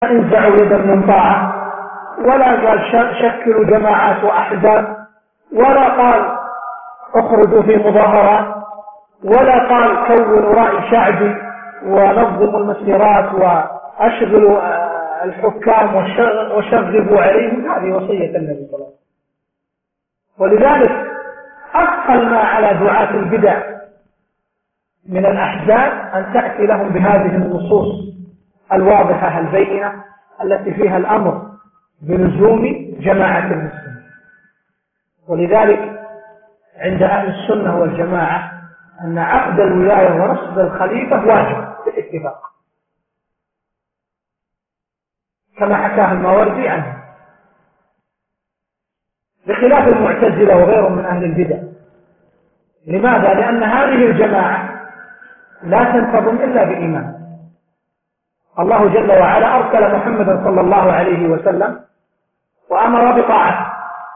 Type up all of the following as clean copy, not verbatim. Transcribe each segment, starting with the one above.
انزعوا يدا من طاعة، ولا قال شكلوا جماعات وأحزاب، ولا قال اخرجوا في مظاهرات، ولا قال كونوا رأي شعبي ونظموا المسيرات وأشغلوا الحكام وشغبوا عليهم. هذه وصية النبي صلى الله عليه وسلم. ولذلك أثقل ما على دعاة البدع من الأحزاب أن تأتي لهم بهذه النصوص الواضحة البينة التي فيها الأمر بلزوم جماعة المسلمين. ولذلك عند أهل السنة والجماعة أن عقد الولاية ونصب الخليفة واجب بالاتفاق، كما حكاه الماوردي عنه، بخلاف المعتزلة وغيرهم من أهل البدع. لماذا؟ لأن هذه الجماعة لا تنتظم إلا بإيمان. الله جل وعلا أرسل محمدا صلى الله عليه وسلم وأمر بطاعته،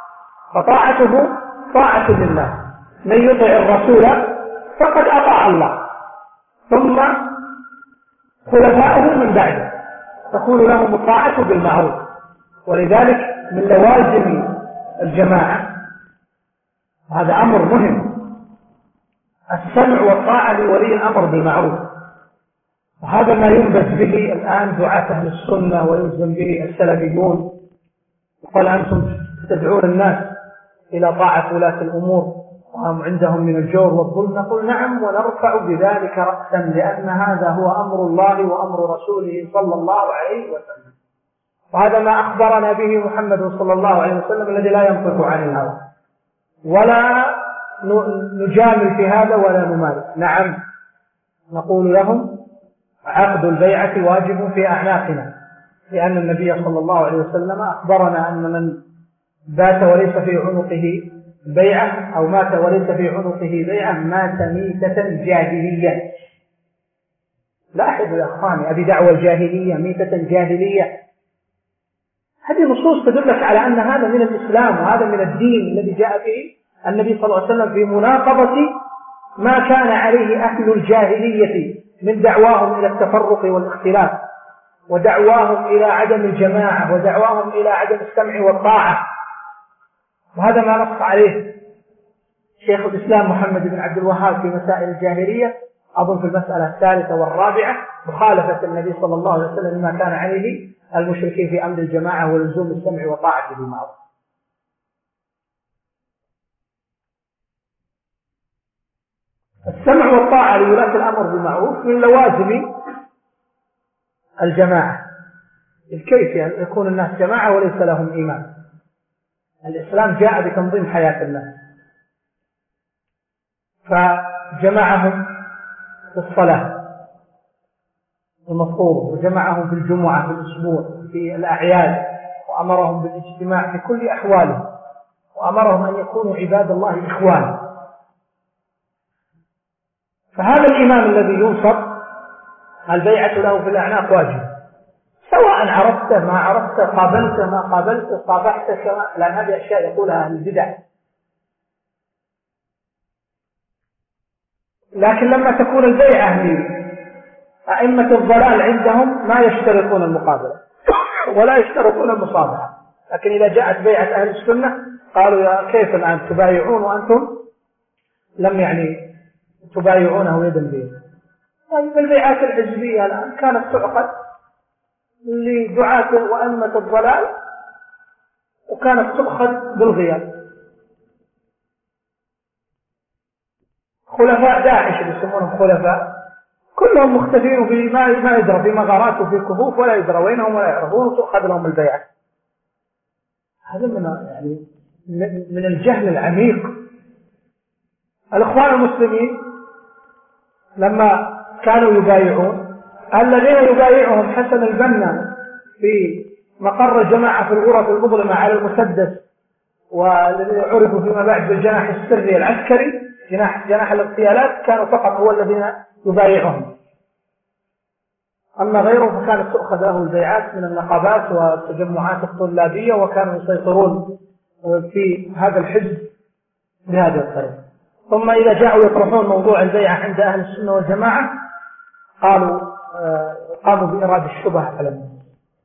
فطاعته طاعة لله، من يطع الرسول فقد أطاع الله، ثم خلفاؤه من بعده تكون لهم الطاعة بالمعروف. ولذلك من لوازم الجماعة، هذا أمر مهم، السمع والطاعة لولي الأمر بالمعروف. وهذا ما ينبذ به الآن دعاة أهل السنة ويلزم به السلفيون، وقال أنتم تدعون الناس إلى طاعة ولاة الأمور وهم عندهم من الجور والظلم. نقول نعم، ونرفع بذلك رأسا، لأن هذا هو أمر الله وأمر رسوله صلى الله عليه وسلم، وهذا ما أخبرنا به محمد صلى الله عليه وسلم الذي لا ينطق عن الهوى، ولا نجامل في هذا ولا نمارس. نعم، نقول لهم عقد البيعة واجب في أعناقنا، لأن النبي صلى الله عليه وسلم أخبرنا أن من بات وليس في عنقه بيعة أو مات وليس في عنقه بيعة مات ميتة جاهلية. لاحظوا يا أخواني، أبي دعوة الجاهلية ميتة جاهلية، هذه نصوص تدلك على أن هذا من الإسلام وهذا من الدين الذي جاء به النبي صلى الله عليه وسلم في مناقضة ما كان عليه أهل الجاهلية من دعواهم إلى التفرق والاختلاف، ودعواهم إلى عدم الجماعة، ودعواهم إلى عدم السمع والطاعة. وهذا ما نص عليه شيخ الإسلام محمد بن عبد الوهاب في مسائل الجاهلية، أظن في المسألة الثالثة والرابعة، مخالفة النبي صلى الله عليه وسلم ما كان عليه المشركين في أمر الجماعة ولزوم السمع والطاعة بالمعروف. السمع والطاعة لولاة الأمر بالمعروف من لوازم الجماعة. كيف يكون الناس جماعة وليس لهم إيمان؟ الإسلام جاء بتنظيم حياة الناس، فجمعهم في الصلاة المفروضة، وجمعهم في الجمعة في الأسبوع في الأعياد، وأمرهم بالاجتماع في كل أحوالهم، وأمرهم أن يكونوا عباد الله إخوانا. فهذا الإمام الذي ينصب البيعة له في الأعناق واجب، سواء عرفته ما عرفته، قابلته ما قابلته، صافحته كما، لأن هذه أشياء يقولها أهل البدع. لكن لما تكون البيعة لأئمة الضلال عندهم ما يشترطون المقابلة ولا يشترطون المصافحة، لكن إذا جاءت بيعة أهل السنة قالوا يا كيف الآن تبايعون وأنتم لم تبايعونه يدا بيد. طيب البيعات الحزبية الآن كانت تعقد لدعاة وأئمة الضلال وكانت تؤخذ بالغياب. خلفاء داعش اللي يسمونهم خلفاء كلهم مختفين في ما يدرى في مغارات وفي كهوف، ولا يدرى وينهم ولا يعرفون، وتؤخذ لهم البيعة. هذا من الجهل العميق. الإخوان المسلمين لما كانوا يبايعون، الذين يبايعهم حسن البنا في مقر الجماعة في الغرف المظلمة على المسدس، والذين عرفوا فيما بعد بالجناح السري العسكري، جناح الاغتيالات، كانوا فقط هو الذين يبايعهم. أما غيره فكانت تؤخذ له البيعات من النقابات والتجمعات الطلابية، وكانوا يسيطرون في هذا الحزب بهذه الطريقة. ثم إذا جاءوا يطرحون موضوع البيعة عند أهل السنة والجماعة قاموا بإرادة الشبهة على الناس.